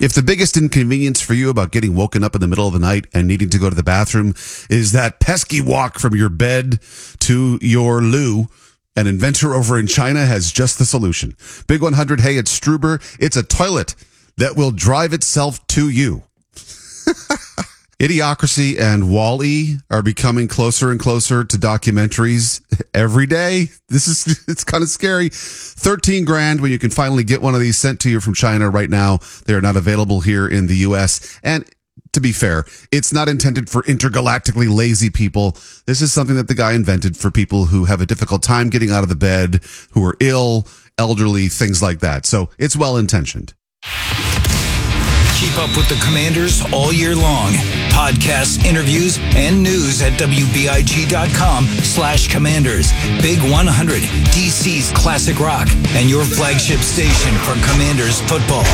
If the biggest inconvenience for you about getting woken up in the middle of the night and needing to go to the bathroom is that pesky walk from your bed to your loo, an inventor over in China has just the solution. Big 100, hey, it's Struber. It's a toilet that will drive itself to you. Idiocracy and Wall-E are becoming closer and closer to documentaries every day. It's kind of scary. 13 grand when you can finally get one of these sent to you from China right now. They are not available here in the U.S. And to be fair, it's not intended for intergalactically lazy people. This is something that the guy invented for people who have a difficult time getting out of the bed, who are ill, elderly, things like that. So it's well-intentioned. Keep up with the Commanders all year long. Podcasts, interviews, and news at WBIG.com/Commanders. Big 100, DC's classic rock, and your flagship station for Commanders football.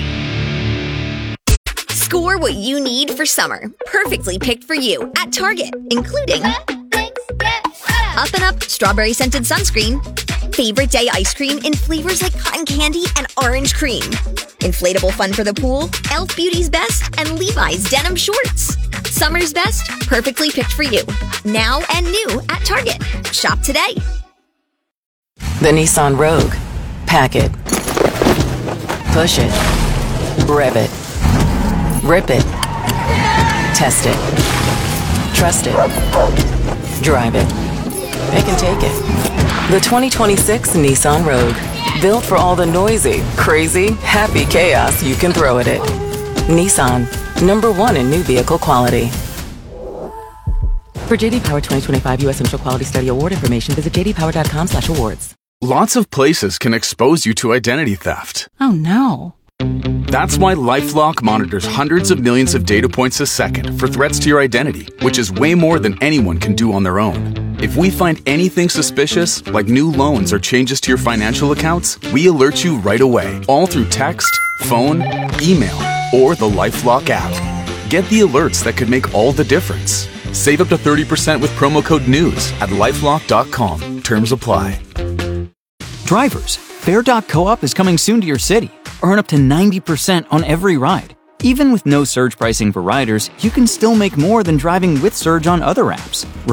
Score what you need for summer. Perfectly picked for you at Target, including Up and Up strawberry scented sunscreen, favorite day ice cream in flavors like cotton candy and orange cream, inflatable fun for the pool, Elf Beauty's Best, and Levi's denim shorts. Summer's best, perfectly picked for you. Now and new at Target. Shop today. The Nissan Rogue. Pack it. Push it. Rev it. Rip it. Test it. Trust it. Drive it. They can take it. The 2026 Nissan Rogue. Built for all the noisy, crazy, happy chaos you can throw at it. Nissan. #1 in new vehicle quality. For JD Power 2025 U.S. Initial Quality Study Award information, visit jdpower.com/awards. Lots of places can expose you to identity theft. Oh no. That's why LifeLock monitors hundreds of millions of data points a second for threats to your identity, which is way more than anyone can do on their own. If we find anything suspicious, like new loans or changes to your financial accounts, we alert you right away, all through text, phone, email, or the LifeLock app. Get the alerts that could make all the difference. Save up to 30% with promo code NEWS at LifeLock.com. Terms apply. Drivers, Fare.coop is coming soon to your city. Earn up to 90% on every ride. Even with no surge pricing for riders, you can still make more than driving with Surge on other apps.